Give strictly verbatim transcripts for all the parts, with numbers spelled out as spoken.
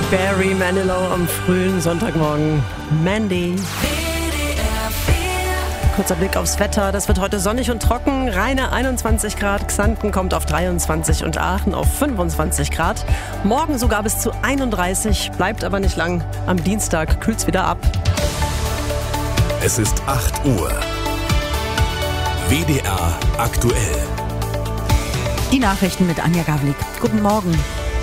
Barry Manilow am frühen Sonntagmorgen. Mandy. Kurzer Blick aufs Wetter. Das wird heute sonnig und trocken. Rheine einundzwanzig Grad, Xanten kommt auf dreiundzwanzig und Aachen auf fünfundzwanzig Grad. Morgen sogar bis zu einunddreißig, bleibt aber nicht lang. Am Dienstag kühlt's wieder ab. Es ist acht Uhr. W D R aktuell. Die Nachrichten mit Anja Gavlik. Guten Morgen.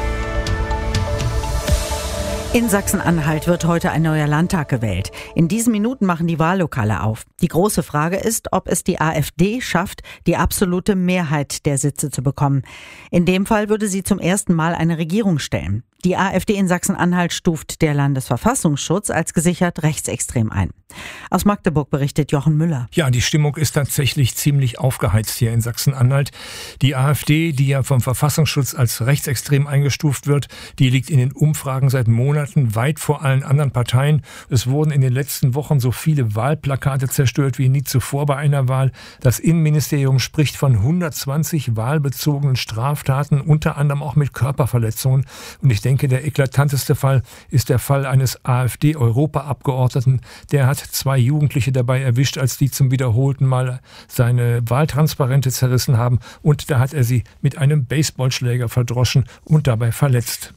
In Sachsen-Anhalt wird heute ein neuer Landtag gewählt. In diesen Minuten machen die Wahllokale auf. Die große Frage ist, ob es die AfD schafft, die absolute Mehrheit der Sitze zu bekommen. In dem Fall würde sie zum ersten Mal eine Regierung stellen. Die AfD in Sachsen-Anhalt stuft der Landesverfassungsschutz als gesichert rechtsextrem ein. Aus Magdeburg berichtet Jochen Müller. Ja, die Stimmung ist tatsächlich ziemlich aufgeheizt hier in Sachsen-Anhalt. Die AfD, die ja vom Verfassungsschutz als rechtsextrem eingestuft wird, die liegt in den Umfragen seit Monaten weit vor allen anderen Parteien. Es wurden in den letzten Wochen so viele Wahlplakate zerstört wie nie zuvor bei einer Wahl. Das Innenministerium spricht von hundertzwanzig wahlbezogenen Straftaten, unter anderem auch mit Körperverletzungen. Und ich denke, der eklatanteste Fall ist der Fall eines AfD-Europaabgeordneten. Der hat zwei Jugendliche dabei erwischt, als die zum wiederholten Mal seine Wahltransparente zerrissen haben. Und da hat er sie mit einem Baseballschläger verdroschen und dabei verletzt.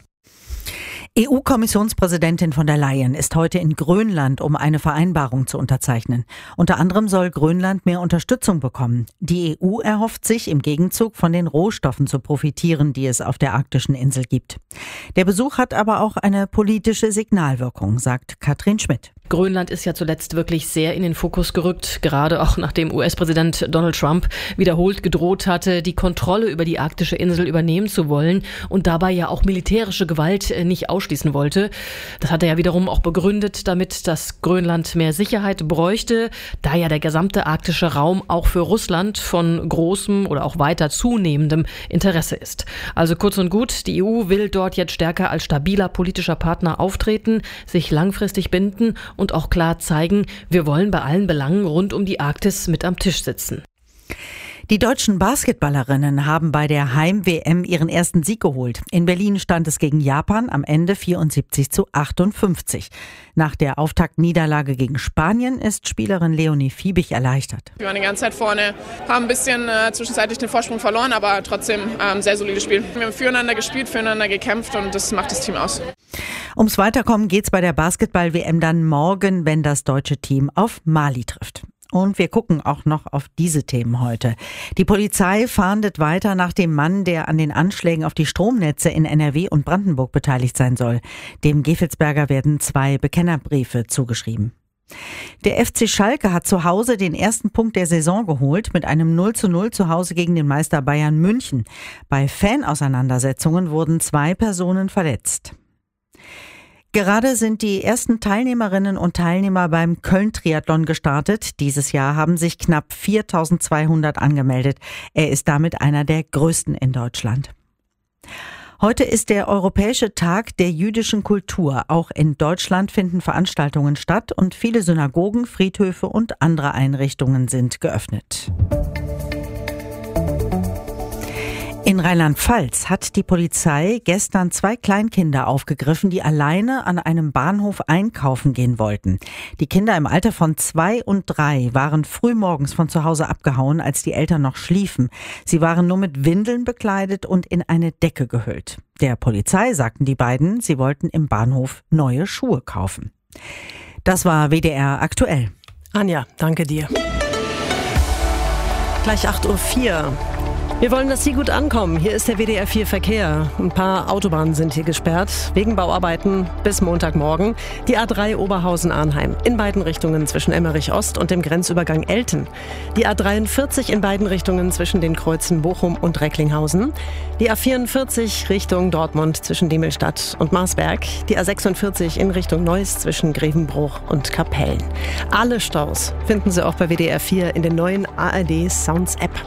E U-Kommissionspräsidentin von der Leyen ist heute in Grönland, um eine Vereinbarung zu unterzeichnen. Unter anderem soll Grönland mehr Unterstützung bekommen. Die E U erhofft sich im Gegenzug von den Rohstoffen zu profitieren, die es auf der arktischen Insel gibt. Der Besuch hat aber auch eine politische Signalwirkung, sagt Katrin Schmidt. Grönland ist ja zuletzt wirklich sehr in den Fokus gerückt, gerade auch nachdem U S-Präsident Donald Trump wiederholt gedroht hatte, die Kontrolle über die arktische Insel übernehmen zu wollen und dabei ja auch militärische Gewalt nicht ausschließen wollte. Das hat er ja wiederum auch begründet damit, dass Grönland mehr Sicherheit bräuchte, da ja der gesamte arktische Raum auch für Russland von großem oder auch weiter zunehmendem Interesse ist. Also kurz und gut, die E U will dort jetzt stärker als stabiler politischer Partner auftreten, sich langfristig binden und auch klar zeigen, wir wollen bei allen Belangen rund um die Arktis mit am Tisch sitzen. Die deutschen Basketballerinnen haben bei der Heim-W M ihren ersten Sieg geholt. In Berlin stand es gegen Japan am Ende vierundsiebzig zu achtundfünfzig. Nach der Auftaktniederlage gegen Spanien ist Spielerin Leonie Fiebig erleichtert. Wir waren die ganze Zeit vorne, haben ein bisschen äh, zwischenzeitlich den Vorsprung verloren, aber trotzdem ein ähm, sehr solides Spiel. Wir haben füreinander gespielt, füreinander gekämpft und das macht das Team aus. Ums Weiterkommen geht's bei der Basketball-W M dann morgen, wenn das deutsche Team auf Mali trifft. Und wir gucken auch noch auf diese Themen heute. Die Polizei fahndet weiter nach dem Mann, der an den Anschlägen auf die Stromnetze in N R W und Brandenburg beteiligt sein soll. Dem Gevelsberger werden zwei Bekennerbriefe zugeschrieben. Der F C Schalke hat zu Hause den ersten Punkt der Saison geholt mit einem null zu null zu Hause gegen den Meister Bayern München. Bei Fanauseinandersetzungen wurden zwei Personen verletzt. Gerade sind die ersten Teilnehmerinnen und Teilnehmer beim Köln-Triathlon gestartet. Dieses Jahr haben sich knapp viertausendzweihundert angemeldet. Er ist damit einer der größten in Deutschland. Heute ist der Europäische Tag der jüdischen Kultur. Auch in Deutschland finden Veranstaltungen statt und viele Synagogen, Friedhöfe und andere Einrichtungen sind geöffnet. In Rheinland-Pfalz hat die Polizei gestern zwei Kleinkinder aufgegriffen, die alleine an einem Bahnhof einkaufen gehen wollten. Die Kinder im Alter von zwei und drei waren frühmorgens von zu Hause abgehauen, als die Eltern noch schliefen. Sie waren nur mit Windeln bekleidet und in eine Decke gehüllt. Der Polizei sagten die beiden, sie wollten im Bahnhof neue Schuhe kaufen. Das war W D R aktuell. Anja, danke dir. Gleich acht Uhr vier. Wir wollen, dass Sie gut ankommen. Hier ist der W D R vier Verkehr. Ein paar Autobahnen sind hier gesperrt, wegen Bauarbeiten bis Montagmorgen. Die A drei Oberhausen-Arnheim in beiden Richtungen zwischen Emmerich Ost und dem Grenzübergang Elten. Die A dreiundvierzig in beiden Richtungen zwischen den Kreuzen Bochum und Recklinghausen. Die A vierundvierzig Richtung Dortmund zwischen Diemelstadt und Marsberg. Die A sechsundvierzig in Richtung Neuss zwischen Grevenbruch und Kapellen. Alle Staus finden Sie auch bei W D R vier in der neuen A R D Sounds App.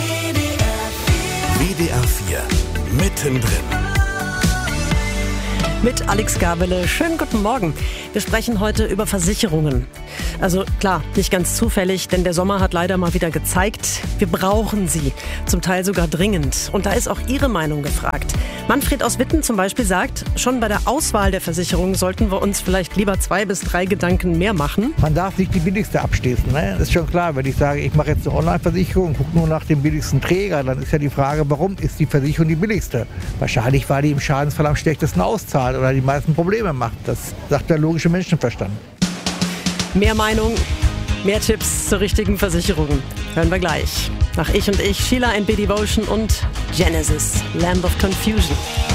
W D R vier mittendrin. mit Alex Gabele. Schönen guten Morgen. Wir sprechen heute über Versicherungen. Also klar, nicht ganz zufällig, denn der Sommer hat leider mal wieder gezeigt, wir brauchen sie. Zum Teil sogar dringend. Und da ist auch Ihre Meinung gefragt. Manfred aus Witten zum Beispiel sagt, schon bei der Auswahl der Versicherung sollten wir uns vielleicht lieber zwei bis drei Gedanken mehr machen. Man darf nicht die billigste abschließen. Ne? Das ist schon klar, wenn ich sage, ich mache jetzt eine Online-Versicherung und gucke nur nach dem billigsten Träger, dann ist ja die Frage, warum ist die Versicherung die billigste? Wahrscheinlich, weil die im Schadensfall am schlechtesten auszahlt oder die meisten Probleme macht. Das sagt der logische Menschenverstand. Mehr Meinung, mehr Tipps zur richtigen Versicherung. Hören wir gleich. Nach Ich und Ich, Sheila and B Devotion und Genesis, Land of Confusion.